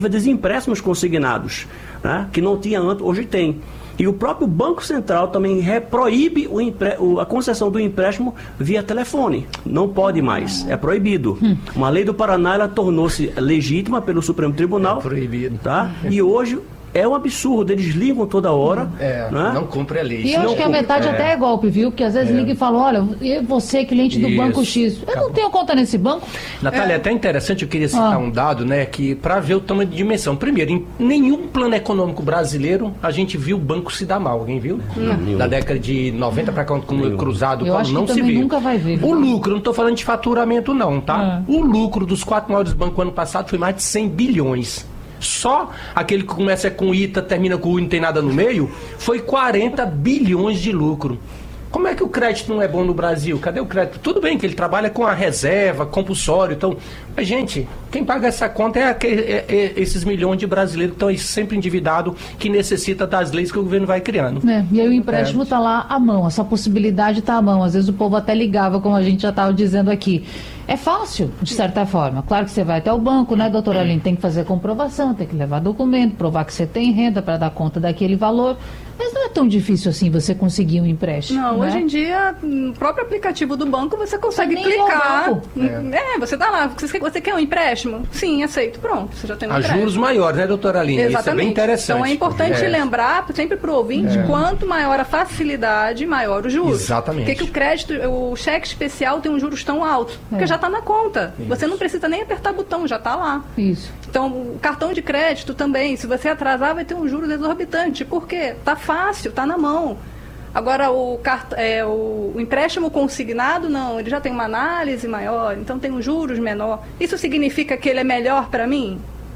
desempréstimos consignados, né, que não tinha antes, hoje tem. E o próprio Banco Central também proíbe a concessão do empréstimo via telefone. Não pode mais, é proibido. Uma lei do Paraná, ela tornou-se legítima pelo Supremo Tribunal. É proibido. Tá? E hoje é um absurdo, eles ligam toda hora. Né? Não cumpre a lei. E eu acho que a metade até é golpe, viu? Porque às vezes liga e fala, olha, você cliente do banco X, eu não tenho conta nesse banco. Natália, é até interessante, eu queria citar um dado, né, que para ver o tamanho de dimensão. Primeiro, em nenhum plano econômico brasileiro a gente viu o banco se dar mal. Alguém viu? Da década de 90 para cá, como cruzado, eu acho não que se viu. Nunca vai ver. O lucro, não estou falando de faturamento não, tá? O lucro dos 4 maiores bancos ano passado foi mais de 100 bilhões. Só aquele que começa com ITA, termina com U e não tem nada no meio, foi 40 bilhões de lucro. Como é que o crédito não é bom no Brasil? Cadê o crédito? Tudo bem que ele trabalha com a reserva, compulsório, então... Mas, gente, quem paga essa conta é esses milhões de brasileiros que estão aí sempre endividados, que necessita das leis que o governo vai criando. E aí o empréstimo está lá à mão, essa possibilidade está à mão. Às vezes o povo até ligava, como a gente já estava dizendo aqui. É fácil, de certa forma. Claro que você vai até o banco, né, doutora Aline? Tem que fazer comprovação, tem que levar documento, provar que você tem renda para dar conta daquele valor. Mas não é tão difícil assim você conseguir um empréstimo. Não, hoje em dia, no próprio aplicativo do banco, você consegue clicar. Você dá lá. Você quer um empréstimo? Sim, aceito. Pronto, você já tem um empréstimo. Juros maiores, né, doutora Aline? Exatamente. Isso é bem interessante. Então é importante lembrar, sempre para o ouvinte, quanto maior a facilidade, maior os juros. Exatamente. Porque que o crédito, o cheque especial tem um juros tão alto? Porque já está na conta. Isso. Você não precisa nem apertar botão, já está lá. Isso. Então, o cartão de crédito também, se você atrasar, vai ter um juros exorbitante. Por quê? Está fácil, está na mão. Agora, o empréstimo consignado, não, ele já tem uma análise maior, então tem um juros menor. Isso significa que ele é melhor para mim?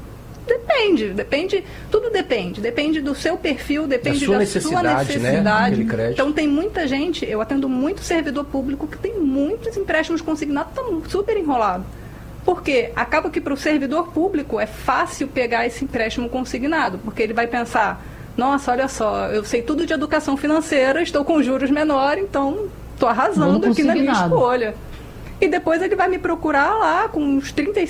Depende, tudo depende. Depende do seu perfil, depende da sua necessidade. Né? Então, tem muita gente, eu atendo muito servidor público que tem muitos empréstimos consignados, estão super enrolados. Por quê? Acaba que para o servidor público é fácil pegar esse empréstimo consignado, porque ele vai pensar, nossa, olha só, eu sei tudo de educação financeira, estou com juros menores, então estou arrasando aqui na minha escolha. E depois ele vai me procurar lá com uns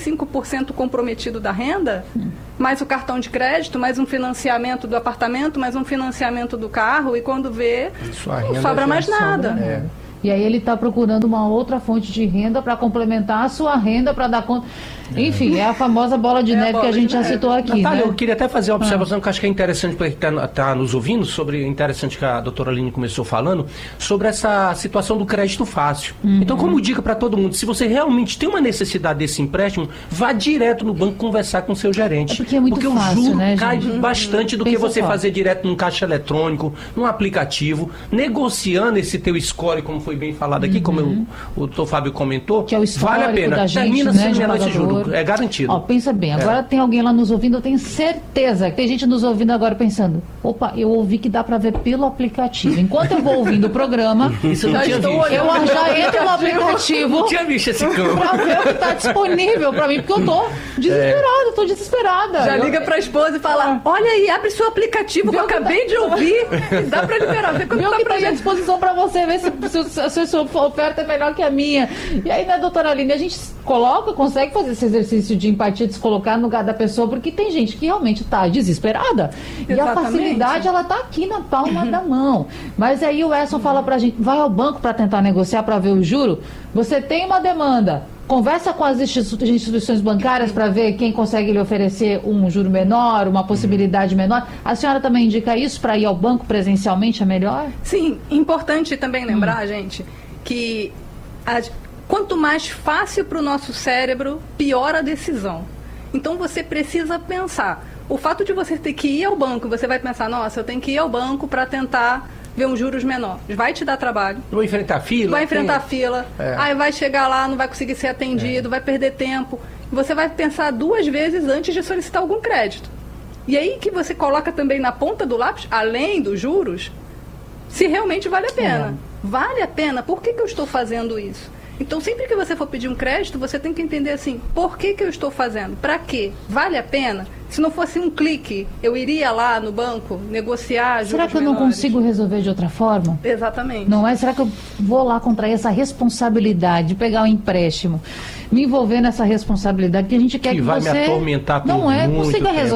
35% comprometido da renda, mais o cartão de crédito, mais um financiamento do apartamento, mais um financiamento do carro, e quando vê, não sobra mais nada. E aí ele está procurando uma outra fonte de renda para complementar a sua renda, para dar conta. Enfim, é a famosa bola de neve que a gente já citou aqui. Natália, né? eu queria até fazer uma observação que acho que é interessante para quem está nos ouvindo, interessante que a doutora Aline começou falando, sobre essa situação do crédito fácil. Então, como dica para todo mundo, se você realmente tem uma necessidade desse empréstimo, vá direto no banco conversar com o seu gerente. Porque é muito fácil, o juro né, cai bastante do que você só. fazer direto num caixa eletrônico, num aplicativo, negociando esse teu score, como foi bem falado aqui, como o doutor Fábio comentou, que é o vale a pena. Da gente, termina né, sendo menor esse juro. É garantido. Ó, pensa bem, agora tem alguém lá nos ouvindo, eu tenho certeza que tem gente nos ouvindo agora pensando, opa, eu ouvi que dá para ver pelo aplicativo. Enquanto eu vou ouvindo o programa, Isso eu não tinha visto. Eu já entro no aplicativo. Não tinha visto esse campo. Pra ver o que está disponível para mim, porque eu tô desesperada, tô desesperada. Já liga pra esposa e fala, olha aí, abre seu aplicativo que eu acabei de ouvir, dá pra liberar, ver quanto tá pra gente à disposição para você, ver se a sua oferta é melhor que a minha. E aí, né, doutora Aline, a gente consegue fazer esse exercício de empatia, de se colocar no lugar da pessoa, porque tem gente que realmente está desesperada. Exatamente. E a facilidade, ela está aqui na palma da mão. Mas aí o Edson fala pra gente, vai ao banco para tentar negociar, para ver o juro, você tem uma demanda, conversa com as instituições bancárias para ver quem consegue lhe oferecer um juro menor, uma possibilidade menor. A senhora também indica isso para ir ao banco presencialmente é melhor? Sim, importante também lembrar, gente, que quanto mais fácil para o nosso cérebro, pior a decisão. Então você precisa pensar. O fato de você ter que ir ao banco, você vai pensar, nossa, eu tenho que ir ao banco para tentar ver um juros menor. Vai te dar trabalho. Vou enfrentar fila? Vai enfrentar fila. Aí vai chegar lá, não vai conseguir ser atendido, vai perder tempo. Você vai pensar 2 vezes antes de solicitar algum crédito. E aí que você coloca também na ponta do lápis, além dos juros, se realmente vale a pena. Vale a pena? Por que eu estou fazendo isso? Então, sempre que você for pedir um crédito, você tem que entender assim, por que eu estou fazendo? Para quê? Vale a pena? Se não fosse um clique, eu iria lá no banco negociar juros Será que eu não menores? consigo resolver de outra forma? Exatamente. Não é? Será que eu vou lá contrair essa responsabilidade de pegar um empréstimo, me envolver nessa responsabilidade que a gente quer que vai você me atormentar por não é muito consiga tempo.